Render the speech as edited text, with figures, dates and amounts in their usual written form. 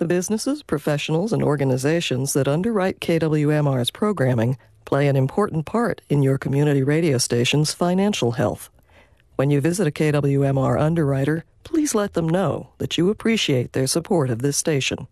The businesses, professionals, and organizations that underwrite KWMR's programming play an important part in your community radio station's financial health. When you visit a KWMR underwriter, please let them know that you appreciate their support of this station.